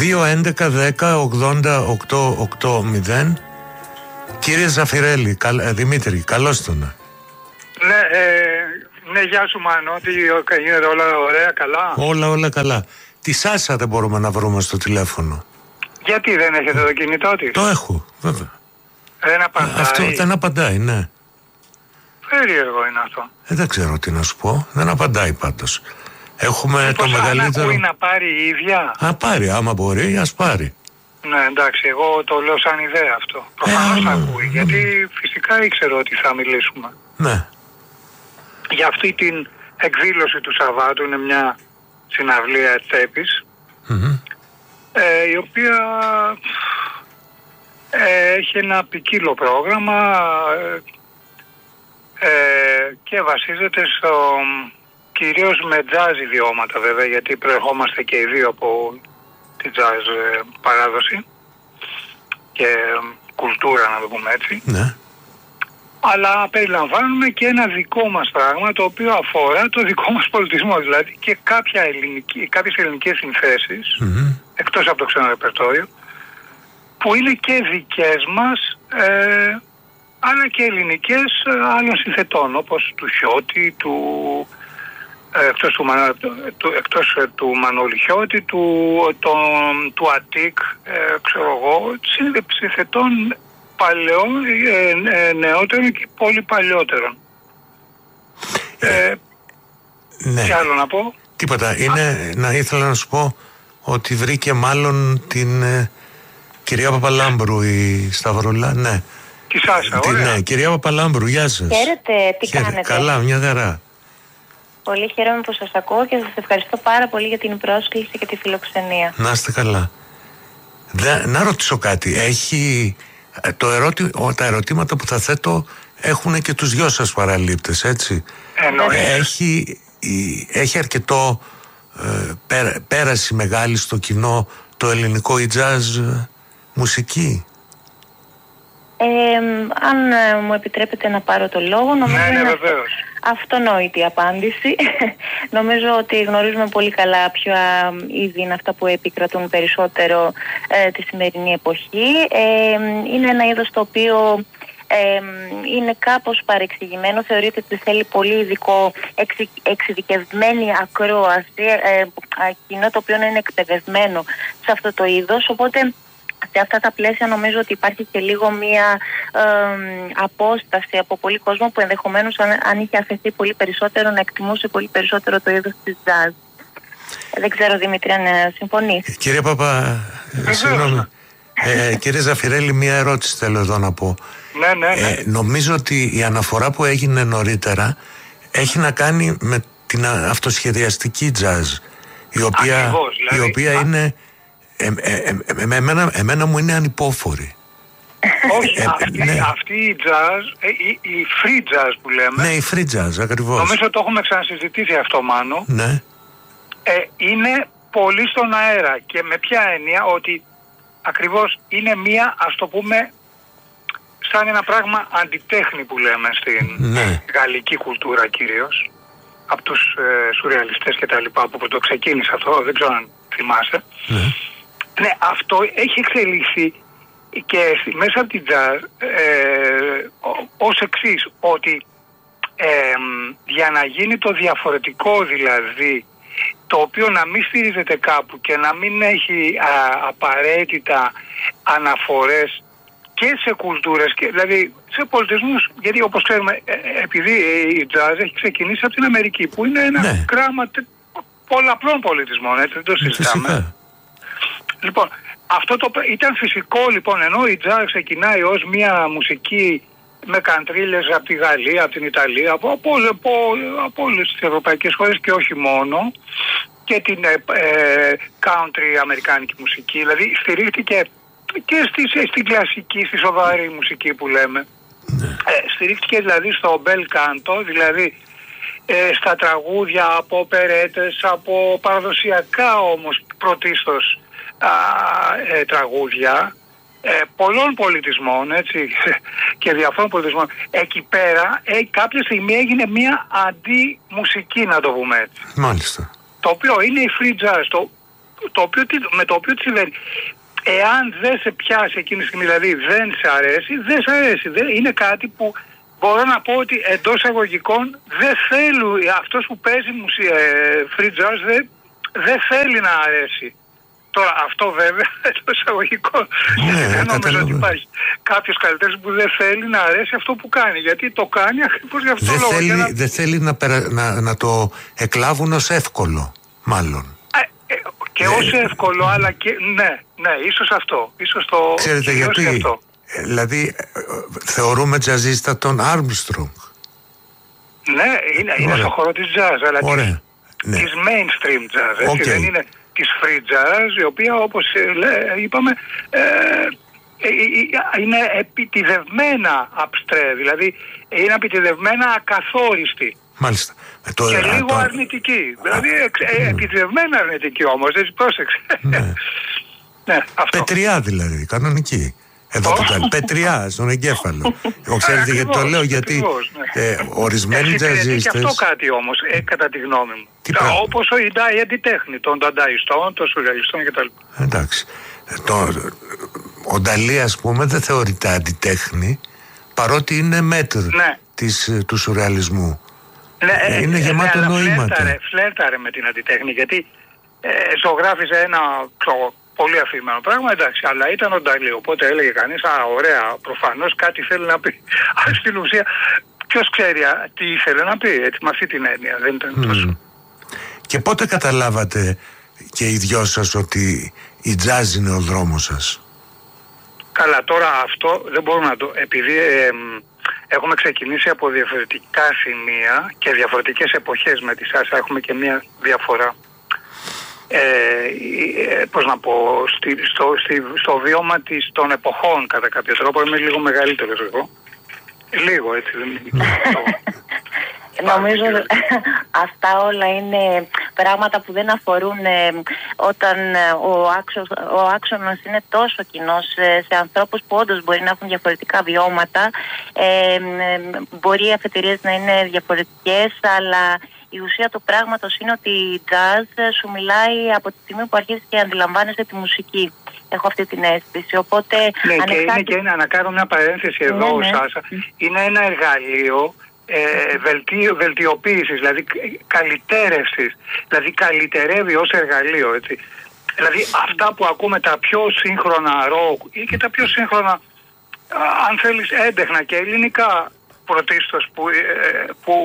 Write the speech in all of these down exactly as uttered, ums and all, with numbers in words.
δύο έντεκα δέκα ογδόντα οκτώ ογδόντα. Κύριε Ζαφυρέλη, καλ, ε, Δημήτρη, καλώς τον. Ναι, ε, ναι, γεια σου Μάνο, τι γίνεται, όλα ωραία, καλά? Όλα, όλα καλά. Τη Σάσα δεν μπορούμε να βρούμε στο τηλέφωνο. Γιατί δεν έχετε το κινητό της? Το έχω, βέβαια. Δεν απαντάει. Αυτό δεν απαντάει, ναι. Περίεργο είναι αυτό. Ε, δεν ξέρω τι να σου πω. Δεν απαντάει πάντως. Έχουμε Πώς το μεγαλύτερο. Μπορεί να πάρει η ίδια. Α, πάρει, άμα μπορεί, ας πάρει. Ναι, εντάξει, εγώ το λέω σαν ιδέα αυτό. Προφανώς θα ακούει, γιατί φυσικά ήξερα ότι θα μιλήσουμε. Ναι. Για αυτή την εκδήλωση του Σαββάτου, είναι μια συναυλία τσέπης, mm-hmm. ε, η οποία ε, έχει ένα ποικίλο πρόγραμμα ε, ε, και βασίζεται στο, κυρίως με jazz ιδιώματα βέβαια, γιατί προερχόμαστε και οι δύο από τη jazz ε, παράδοση και ε, κουλτούρα, να το πούμε έτσι. Ναι. Αλλά περιλαμβάνουμε και ένα δικό μας πράγμα, το οποίο αφορά το δικό μας πολιτισμό, δηλαδή και κάποια ελληνική, κάποιες ελληνικές συνθέσεις, mm-hmm. εκτός από το ξένο ρεπερτόριο, που είναι και δικές μας, ε, αλλά και ελληνικές άλλων συνθετών, όπως του Χιώτη, του, ε, εκτός, του, του, εκτός του Μανώλη Χιώτη, του, το, του Αττικ, ε, ξέρω εγώ, συνθετών παλαιών, ε, ε, νεότερων και πολύ παλιότερων. Ε, ναι. Τι άλλο να πω? Τίποτα. Είναι, να ήθελα να σου πω ότι βρήκε μάλλον την ε, κυρία Παπαλάμπρου η Σταυρούλα. Ναι. Τη Σάσα, την, ωραία. Ναι, κυρία Παπαλάμπρου, γεια σας. Χαίρετε, τι Χαίρετε. κάνετε? Καλά, μια χαρά. Πολύ χαίρομαι που σας ακούω και σας ευχαριστώ πάρα πολύ για την πρόσκληση και τη φιλοξενία. Να είστε καλά. Δε, να ρωτήσω κάτι. Έχει... Το ερώτη, τα ερωτήματα που θα θέτω έχουν και τους δυο σας παραλήπτες, έτσι. Εννοείς. Έχει, έχει αρκετό ε, πέρα, πέραση μεγάλη στο κοινό το ελληνικό ή jazz ε, μουσική. Ε, αν ε, μου επιτρέπετε να πάρω το λόγο, νομίζω ναι, ναι, είναι βεβαίως. αυτονόητη απάντηση. Νομίζω ότι γνωρίζουμε πολύ καλά ποια είδη είναι αυτά που επικρατούν περισσότερο ε, τη σημερινή εποχή. Ε, είναι ένα είδος το οποίο ε, είναι κάπως παρεξηγημένο. Θεωρείται ότι θέλει πολύ ειδικό, εξ, εξειδικευμένη ακρόαση, ε, κοινό το οποίο είναι εκπαιδευμένο σε αυτό το είδος. Οπότε σε αυτά τα πλαίσια νομίζω ότι υπάρχει και λίγο μία ε, απόσταση από πολύ κόσμο που ενδεχομένως αν, αν είχε αφαιθεί πολύ περισσότερο να εκτιμούσε πολύ περισσότερο το είδος της jazz. Δεν ξέρω, Δημήτρη, αν συμφωνείς. Κύριε Παπα, ε, συγγνώμη. Ε, κύριε Ζαφυρέλη, μία ερώτηση θέλω εδώ να πω. Ναι, ναι, ναι. Ε, νομίζω ότι η αναφορά που έγινε νωρίτερα έχει να κάνει με την αυτοσχεδιαστική jazz, η οποία, Ακριβώς, δηλαδή, η οποία α... είναι ε, ε, ε, ε, εμένα, εμένα μου είναι ανυπόφορη. Όχι, ε, αυτή, ναι. αυτή η jazz, ε, η, η free jazz που λέμε. Ναι, η free jazz, ακριβώς. Νομίζω το έχουμε ξανασυζητήσει αυτό, Μάνο. Ναι. Ε, είναι πολύ στον αέρα. Και με ποια έννοια? Ότι ακριβώς είναι μία, ας το πούμε, σαν ένα πράγμα αντιτέχνη που λέμε στην ναι. γαλλική κουλτούρα κυρίως, από τους ε, σουρεαλιστές και τα λοιπά που το ξεκίνησε αυτό, δεν ξέρω αν θυμάσαι. Ναι, ναι, αυτό έχει εξελιχθεί και μέσα από την jazz ε, ως εξής, ότι ε, για να γίνει το διαφορετικό, δηλαδή το οποίο να μην στηρίζεται κάπου και να μην έχει α, απαραίτητα αναφορές και σε κουλτούρες, και, δηλαδή σε πολιτισμούς, γιατί όπως ξέρουμε, ε, επειδή η jazz έχει ξεκινήσει από την Αμερική, που είναι ένα ναι. γράμμα πολλαπλών πολιτισμών, έτσι, δεν το συζητάμε. Φυσικά. Λοιπόν, αυτό το, ήταν φυσικό, λοιπόν, ενώ η jazz ξεκινάει ως μια μουσική με καντρίλες από τη Γαλλία, από την Ιταλία, από, από, από, από όλες τις ευρωπαϊκές χώρες και όχι μόνο, και την ε, country αμερικάνικη μουσική, δηλαδή στηρίχτηκε και στη, στην κλασική, στη σοβαρή μουσική που λέμε. Ναι. Ε, στηρίχτηκε δηλαδή στο bel canto, δηλαδή ε, στα τραγούδια από οπερέτες, από παραδοσιακά όμως πρωτίστως α, ε, τραγούδια ε, πολλών πολιτισμών, έτσι, και διαφόρων πολιτισμών. Εκεί πέρα ε, κάποια στιγμή έγινε μια αντιμουσική, να το πούμε έτσι. Μάλιστα. Το οποίο είναι η free jazz. Το, το οποίο, με το οποίο τι συμβαίνει. Εάν δεν σε πιάσει εκείνη τη στιγμή, δηλαδή δεν σε αρέσει, δεν σε αρέσει. Δεν, είναι κάτι που μπορώ να πω ότι εντός εισαγωγικών δεν θέλει, αυτός που παίζει μουσία, free jazz δεν, δεν θέλει να αρέσει. Τώρα αυτό βέβαια εντός εισαγωγικών ναι, δεν νομίζω ότι υπάρχει κάποιος καλλιτέχνης που δεν θέλει να αρέσει αυτό που κάνει, γιατί το κάνει ακριβώς για αυτό το λόγο. Θέλει, να... Δεν θέλει να, περα, να, να το εκλάβουν ως εύκολο, μάλλον. Ε, ε, και ως εύκολο, αλλά και ναι, ναι, ίσως αυτό. Ίσως το ξέρετε γιατί, αυτό. Ε, δηλαδή θεωρούμε τζαζίστα τον Armstrong. Ναι, είναι, είναι στο χώρο της jazz, αλλά Ωραία. της, ναι. της mainstream jazz, έτσι, Okay. δεν είναι της free jazz, η οποία όπως ε, είπαμε ε, ε, ε, είναι επιτιδευμένα abstrait, δηλαδή είναι επιτιδευμένα ακαθόριστη. Μάλιστα. Ε, το, και α, λίγο το... αρνητική, δηλαδή ε, ε, επιτιδευμένα αρνητική όμως, έτσι πρόσεξε. Ναι. ναι, αυτό. Πετριά δηλαδή, κανονική. Εδώ Oh. που κάνει. Πετριά στον εγκέφαλο. Εγώ ξέρετε γιατί το λέω, γιατί ακριβώς, ναι. ε, ορισμένοι τζαζίστες. Και αυτό κάτι όμως, ε, κατά τη γνώμη μου. Όπως ο Ιντάι αντιτέχνη, των ντανταϊστών, των σουρεαλιστών κτλ. Εντάξει. Ε, το, ο Νταλή, ας πούμε, δεν θεωρείται αντιτέχνη, παρότι είναι μέτρ ναι. της, του σουρεαλισμού. Ναι, ε, είναι ε, γεμάτο ναι, νοήματα. Φλέρταρε, φλέρταρε με την αντιτέχνη, γιατί ε, ζωγράφιζε ένα ξέρω, πολύ αφηρημένο πράγμα, εντάξει, αλλά ήταν ο Νταλή, οπότε έλεγε κανείς, α, ωραία, προφανώς κάτι θέλει να πει. Αλλά στην ουσία, ποιος ξέρει α, τι ήθελε να πει, έτσι, με αυτή την έννοια, δεν ήταν mm. τόσο. Και πότε καταλάβατε και οι δυο σας ότι η τζάζ είναι ο δρόμος σας? Καλά, τώρα αυτό δεν μπορούμε να το, επειδή ε, έχουμε ξεκινήσει από διαφορετικά σημεία και διαφορετικές εποχές με τη ΣΑΣΑ, έχουμε και μια διαφορά. Ε, ε, πώς να πω, στη, στο, στη, στο βίωμα της, των εποχών κατά κάποιο τρόπο. Είμαι λίγο μεγαλύτερος εγώ. Λίγο έτσι δεν είναι. Νομίζω αυτά όλα είναι πράγματα που δεν αφορούν ε, όταν ο, άξος, ο άξονας είναι τόσο κοινός σε, σε ανθρώπους που όντως μπορεί να έχουν διαφορετικά βιώματα. Ε, ε, μπορεί οι αφετηρίες να είναι διαφορετικές, αλλά η ουσία του πράγματος είναι ότι η jazz σου μιλάει από τη στιγμή που αρχίζεις και αντιλαμβάνεσαι τη μουσική. Έχω αυτή την αίσθηση. Οπότε, ναι, ανεξάρτητα... και είναι και ένα, να κάνω μια παρένθεση εδώ, ναι, ναι. Σάσα. Είναι ένα εργαλείο ε, βελτίω, βελτιοποίησης, δηλαδή καλυτέρευσης. Δηλαδή καλυτερεύει ως εργαλείο, έτσι. Δηλαδή αυτά που ακούμε, τα πιο σύγχρονα ροκ ή και τα πιο σύγχρονα, α, αν θέλεις, έντεχνα και ελληνικά πρωτίστως που, ε, που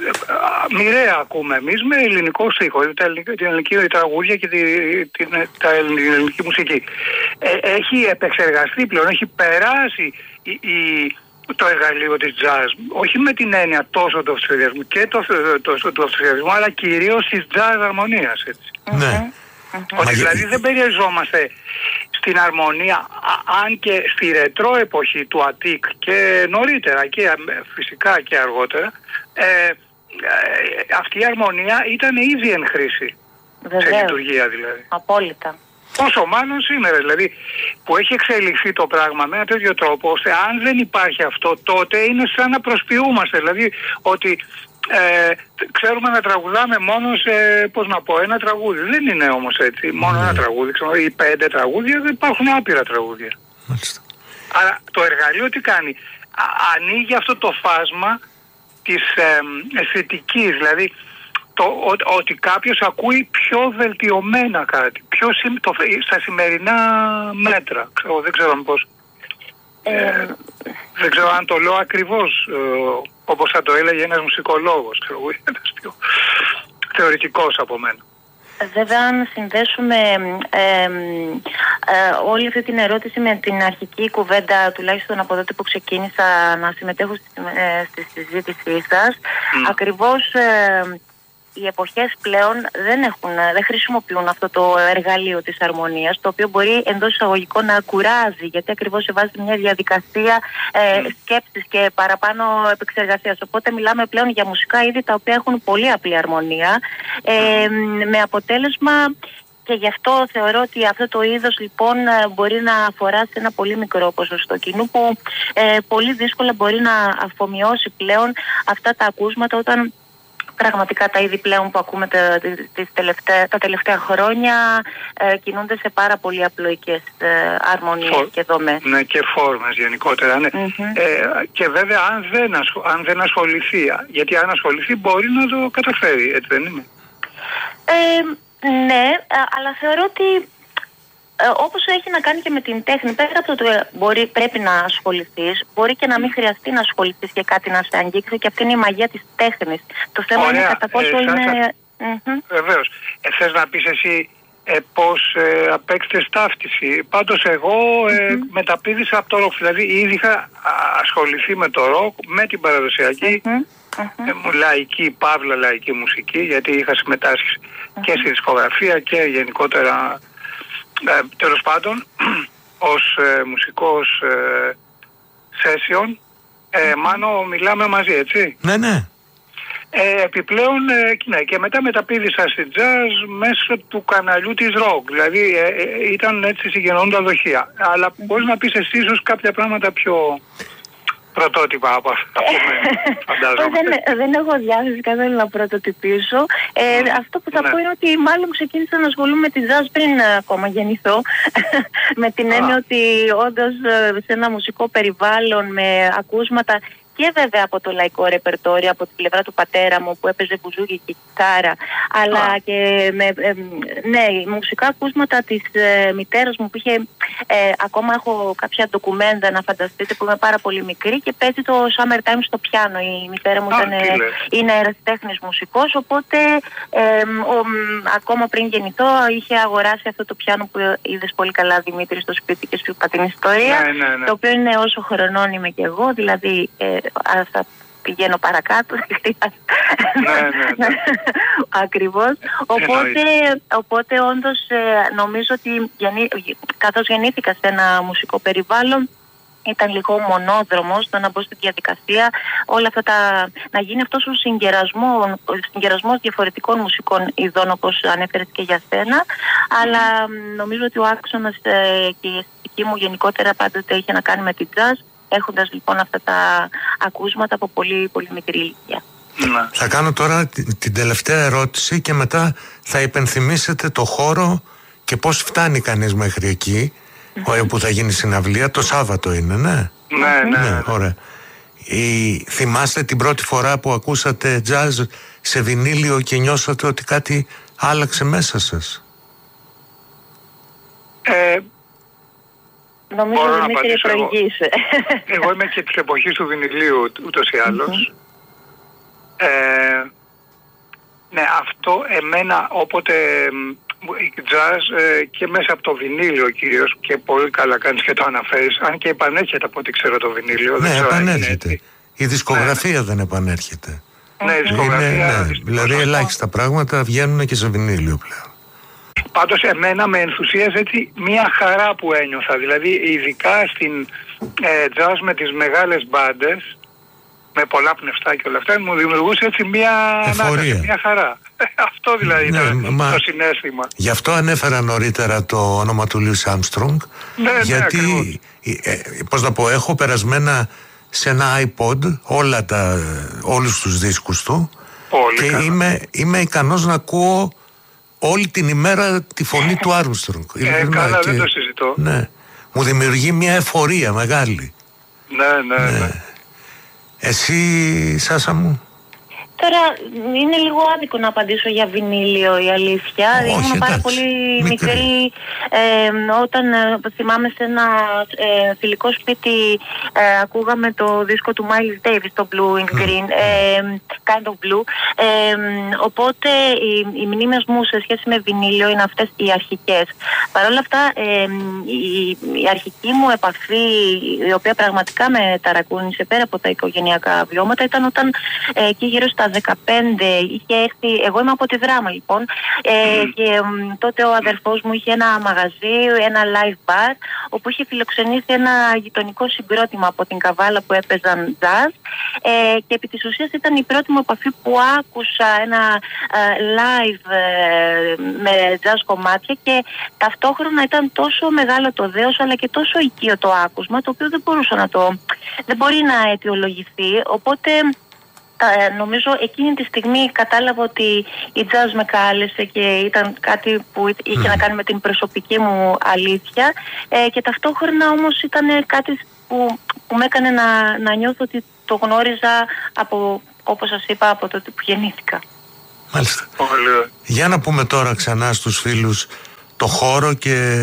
ε, μοιραία ακούμε εμείς με ελληνικό στίχο, τα ελληνική, την ελληνική τραγούδια και τη, την, τα ελληνική μουσική. Ε, έχει επεξεργαστεί πλέον, έχει περάσει η, η, το εργαλείο της jazz, όχι με την έννοια τόσο του αυτοσχεδιασμού και το, το, το, το αυτοσχεδιασμού, αλλά κυρίως της jazz αρμονίας, έτσι. Ναι. Mm-hmm. Ότι δηλαδή δεν περιοριζόμαστε στην αρμονία, α, αν και στη ρετρό εποχή του Αττικ και νωρίτερα και φυσικά και αργότερα, ε, ε, αυτή η αρμονία ήταν ήδη εν χρήση. Βεβαίως. Σε λειτουργία δηλαδή. Απόλυτα. Πόσο μάλλον σήμερα, δηλαδή, που έχει εξελιχθεί το πράγμα με ένα τέτοιο τρόπο, ώστε αν δεν υπάρχει αυτό, τότε είναι σαν να προσποιούμαστε. Δηλαδή, ότι ε, ξέρουμε να τραγουδάμε μόνο σε, πώς να πω, ένα τραγούδι. Δεν είναι όμως έτσι. Μόνο mm. ένα τραγούδι, ξέρω, ή πέντε τραγούδια, δεν υπάρχουν άπειρα τραγούδια. Μάλιστα. Άρα το εργαλείο τι κάνει? Α, ανοίγει αυτό το φάσμα της ε, αισθητικής, δηλαδή το, ο, ότι κάποιος ακούει πιο βελτιωμένα κάτι, πιο το, στα σημερινά μέτρα. Ξέρω, δεν ξέρω πώς. Ε, ε, δεν ξέρω αν το λέω ακριβώς, ε, όπως θα το έλεγε ένας μουσικολόγος, ξέρω, ένας πιο θεωρητικός από μένα. Βέβαια, αν συνδέσουμε ε, ε, ε, όλη αυτή την ερώτηση με την αρχική κουβέντα, τουλάχιστον από τότε που ξεκίνησα να συμμετέχω στη, ε, στη συζήτησή σας, mm. ακριβώς ε, οι εποχές πλέον δεν, έχουν, δεν χρησιμοποιούν αυτό το εργαλείο της αρμονίας, το οποίο μπορεί εντός εισαγωγικών να κουράζει, γιατί ακριβώς σε βάζει μια διαδικασία ε, mm. σκέψης και παραπάνω επεξεργασίας. Οπότε μιλάμε πλέον για μουσικά είδη τα οποία έχουν πολύ απλή αρμονία, ε, με αποτέλεσμα, και γι' αυτό θεωρώ ότι αυτό το είδος λοιπόν μπορεί να αφορά σε ένα πολύ μικρό ποσοστό κοινού που ε, πολύ δύσκολα μπορεί να αφομοιώσει πλέον αυτά τα ακούσματα όταν πραγματικά τα είδη πλέον που ακούμε τα, τις τελευταία, τα τελευταία χρόνια ε, κινούνται σε πάρα πολύ απλοϊκές ε, αρμονίες For, και δομές. Ναι, και φόρμες γενικότερα. Ναι. Mm-hmm. Ε, και βέβαια αν δεν, ασχο, αν δεν ασχοληθεί, γιατί αν ασχοληθεί μπορεί να το καταφέρει, έτσι δεν είναι? Ε, ναι, αλλά θεωρώ ότι Ε, όπως έχει να κάνει και με την τέχνη, πέρα από το ότι μπορεί, πρέπει να ασχοληθείς, μπορεί και να μην χρειαστεί να ασχοληθείς και κάτι να σε αγγίξει, και αυτή είναι η μαγεία της τέχνης. Το θέμα Ωραία. είναι κατά πόσο ε, είναι... Σας... Mm-hmm. Βεβαίως. Ε, θες να πεις εσύ ε, πώς ε, απέξτες ταύτιση? Πάντως εγώ ε, mm-hmm. μεταπήδησα από το ροκ, δηλαδή ήδη είχα ασχοληθεί με το ροκ, με την παραδοσιακή mm-hmm. ε, λαϊκή, παύλα λαϊκή μουσική, γιατί είχα συμμετάσχει mm-hmm. και στη δισκογραφία και γενικότερα... Ε, τέλος πάντων, ως ε, μουσικός ε, session, ε, Μάνο, μιλάμε μαζί, έτσι? Ναι, ναι. Ε, επιπλέον, ε, ναι, και μετά μεταπήδησα στη jazz μέσω του καναλιού της rock, δηλαδή ε, ε, ήταν έτσι συγγενώντα δοχεία. Αλλά μπορείς να πεις εσύ ίσως κάποια πράγματα πιο... πρωτότυπα από αυτά που φαντάζομαι. δεν, δεν έχω διάθεση καθόλου να πρωτοτυπήσω. Ε, mm. Αυτό που θα ναι. πω είναι ότι μάλλον ξεκίνησα να ασχολούμαι με τη jazz πριν ακόμα γεννηθώ. Με την έννοια ah. ότι όντως σε ένα μουσικό περιβάλλον με ακούσματα και βέβαια από το λαϊκό ρεπερτόριο, από την πλευρά του πατέρα μου που έπαιζε μπουζούκι και κιθάρα, αλλά ah. και με ε, ναι, μουσικά ακούσματα της ε, μητέρας μου που είχε, ε, ακόμα έχω κάποια ντοκουμέντα να φανταστείτε που είμαι πάρα πολύ μικρή και παίζει το Summertime στο πιάνο. Η μητέρα μου ah, ήταν, ε, είναι ερασιτέχνης μουσικός, οπότε ε, ο, ακόμα πριν γεννηθώ είχε αγοράσει αυτό το πιάνο που είδες πολύ καλά, Δημήτρη, στο σπίτι και σου είπα την ιστορία, ναι, ναι, ναι. το οποίο είναι όσο χρονών είμαι και εγώ, δηλαδή ε, θα πηγαίνω παρακάτω. Ναι, ναι, ναι. Ακριβώς. Οπότε, οπότε όντως νομίζω ότι γεννή, καθώς γεννήθηκα σε ένα μουσικό περιβάλλον, ήταν λίγο μονόδρομος το να μπω στη διαδικασία όλα αυτά τα, να γίνει αυτός ο συγκερασμός, ο συγκερασμός διαφορετικών μουσικών ειδών, όπως ανέφερες και για σένα, αλλά νομίζω ότι ο άξονας και η αισθητική μου γενικότερα πάντοτε είχε να κάνει με την jazz, έχοντας λοιπόν αυτά τα ακούσματα από πολύ πολύ μικρή ηλικία. Να. Θα κάνω τώρα την τελευταία ερώτηση και μετά θα υπενθυμίσετε το χώρο και πώς φτάνει κανείς μέχρι εκεί, mm-hmm. που θα γίνει συναυλία. Το Σάββατο είναι, ναι? Ναι, ναι, ναι. Ωραία. Η, θυμάστε την πρώτη φορά που ακούσατε jazz σε βινίλιο και νιώσατε ότι κάτι άλλαξε μέσα σας? Ε, Νομίζω ότι Δημήτρη προηγείσαι. Εγώ. εγώ είμαι και της εποχής του βινιλίου ούτως ή άλλως. Mm-hmm. Ε, ναι, αυτό εμένα όποτε η jazz ε, και μέσα από το βινίλιο κυρίως, και πολύ καλά κάνεις και το αναφέρεις, αν και επανέρχεται από ό,τι ξέρω το βινίλιο. Ναι, επανέρχεται. Η δισκογραφία ναι. δεν επανέρχεται. Ναι, η δισκογραφία. Είναι, ναι, δηλαδή ελάχιστα πράγματα βγαίνουν και σε βινίλιο πλέον. Πάντως εμένα με ενθουσίαζε έτσι μια χαρά που ένιωθα, δηλαδή ειδικά στην ε, jazz με τις μεγάλες μπάντες, με πολλά πνευστά και όλα αυτά, μου δημιουργούσε έτσι μια ανάταση, μια χαρά. Αυτό δηλαδή ναι, ήταν μα, το συναίσθημα. Γι' αυτό ανέφερα νωρίτερα το όνομα του Louis Armstrong, ναι, γιατί, ναι, ε, πώς να πω, έχω περασμένα σε ένα iPod όλα τα, όλους τους δίσκους του. Πολύ και καλά. είμαι, είμαι ικανός να ακούω όλη την ημέρα τη φωνή του Armstrong. Ε, καλά, και, δεν το συζητώ. Ναι, μου δημιουργεί μια εφορία μεγάλη. Ναι, ναι, ναι. ναι. Εσύ, Σάσα μου? Τώρα είναι λίγο άδικο να απαντήσω για βινίλιο, η αλήθεια. Όχι, ήμουν εντάξει, πάρα πολύ μικρή, μικρή ε, όταν ε, θυμάμαι σε ένα ε, φιλικό σπίτι ε, ακούγαμε το δίσκο του Miles Davis, το Blue in Green, ε, Kind of Blue. Ε, οπότε οι, οι μνήμες μου σε σχέση με βινίλιο είναι αυτές οι αρχικές. Παρ' όλα αυτά ε, η, η αρχική μου επαφή, η οποία πραγματικά με ταρακούνησε πέρα από τα οικογενειακά βιώματα, ήταν όταν ε, εκεί γύρω στα δεκαπέντε είχε έρθει, εγώ είμαι από τη Δράμα λοιπόν, ε, mm. και ε, τότε ο αδερφός μου είχε ένα μαγαζί, ένα live bar, όπου είχε φιλοξενήσει ένα γειτονικό συγκρότημα από την Καβάλα που έπαιζαν jazz, ε, και επί της ουσίας ήταν η πρώτη μου επαφή που άκουσα ένα ε, live ε, με jazz κομμάτια, και ταυτόχρονα ήταν τόσο μεγάλο το δέος αλλά και τόσο οικείο το άκουσμα, το οποίο δεν μπορούσα να το, δεν μπορεί να αιτιολογηθεί, οπότε τα, νομίζω εκείνη τη στιγμή κατάλαβα ότι η jazz με κάλεσε και ήταν κάτι που είχε mm. να κάνει με την προσωπική μου αλήθεια, ε, και ταυτόχρονα όμως ήταν κάτι που, που με έκανε να, να νιώθω ότι το γνώριζα από, όπως σας είπα, από τότε που γεννήθηκα. Μάλιστα. Για να πούμε τώρα ξανά στους φίλους το χώρο και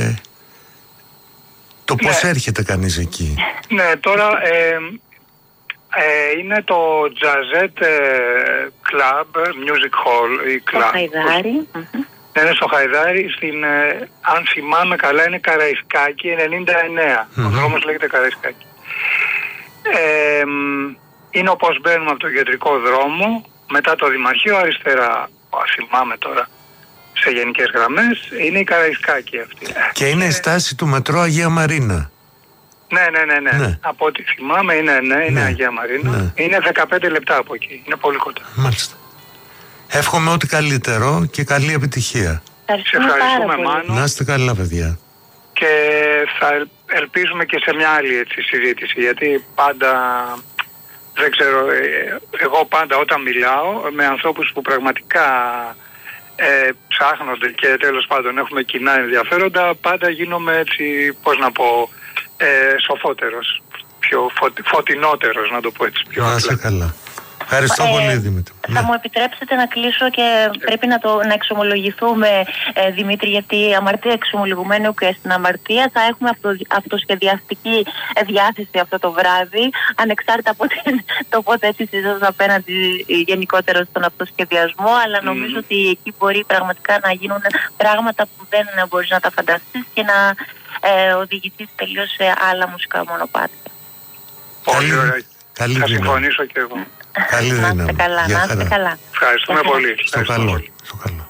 το πώς ναι. έρχεται κανείς εκεί. Ναι, τώρα ε, ε, είναι το Jazzette Club, Music Hall ή Club. Στο Χαϊδάρι. Ναι, είναι στο Χαϊδάρι, στην, ε, αν θυμάμαι καλά είναι Καραϊσκάκη ενενήντα εννέα. Mm-hmm. Ο δρόμος λέγεται Καραϊσκάκη. Ε, είναι όπως μπαίνουμε από τον κεντρικό δρόμο, μετά το Δημαρχείο αριστερά, θυμάμαι τώρα σε γενικές γραμμές, είναι η Καραϊσκάκη αυτή. Και είναι η στάση του μετρό Αγία Μαρίνα. Ναι, ναι, ναι, ναι. ναι. Από ό,τι θυμάμαι είναι, ναι, είναι ναι. Αγία Μαρίνα. Ναι. Είναι δεκαπέντε λεπτά από εκεί. Είναι πολύ κοντά. Μάλιστα. Εύχομαι ό,τι καλύτερο και καλή επιτυχία. Σε ευχαριστούμε, Μάνο. Να είστε καλά, παιδιά. Και θα ελπίζουμε και σε μια άλλη έτσι, συζήτηση, γιατί πάντα, δεν ξέρω, εγώ πάντα όταν μιλάω με ανθρώπους που πραγματικά ε, ψάχνονται και τέλος πάντων έχουμε κοινά ενδιαφέροντα, πάντα γίνομαι έτσι, πώς να πω, ε, σοφότερος, πιο φωτι, φωτεινότερος, να το πω έτσι. Πιο να είστε καλά. Ευχαριστώ ε, πολύ, Δημήτρη. Θα ναι. μου επιτρέψετε να κλείσω και πρέπει να, το, να εξομολογηθούμε, ε, Δημήτρη, γιατί η αμαρτία εξομολογουμένου και στην αμαρτία θα έχουμε αυτο, αυτοσχεδιαστική διάθεση αυτό το βράδυ, ανεξάρτητα από την τοποθέτησή σας απέναντι γενικότερα στον αυτοσχεδιασμό, αλλά νομίζω mm. ότι εκεί μπορεί πραγματικά να γίνουν πράγματα που δεν μπορείς να τα φανταστείς και να ε, οδηγηθείς τελείως σε άλλα μουσικά μονοπάτια. Πολύ ωραία. Καλή θα συμφωνήσω και εγώ. Καλή δύναμη. Να είστε καλά. Να είστε καλά. Ευχαριστούμε πολύ. Στο καλό. Στο καλό.